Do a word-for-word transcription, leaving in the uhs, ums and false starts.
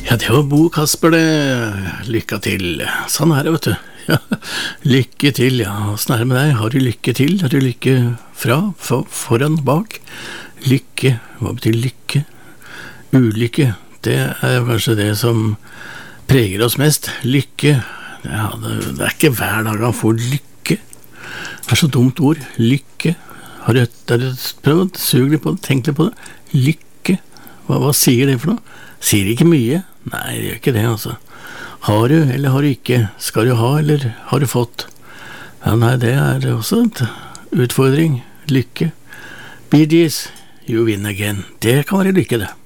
Ja, det var Bo Kasper det. Lykke til. Sånn er det, vet du. Ja, lykke til, ja. Åssen er det med deg? Har du lykke til? Har du lykke fra? For, foran? Bak? Lykke. Hva betyr lykke? Ulykke. Det er jo kanskje det som preger oss mest. Lykke. Ja, det, det er ikke hver dag han får lykke. Det er så dumt ord. Lykke. Har du, har du prøvd? Sug litt på det. Tenk litt på det. Lykke. Hva, hva sier det for noe? Sier ikke mye? Nei, det gjør ikke det, altså. Har du, eller har du ikke? Skal du ha, eller har du fått? Ja, nei, det er også en utfordring. Lykke. Bee Gees, You Win Again. Det kan være lykke, det.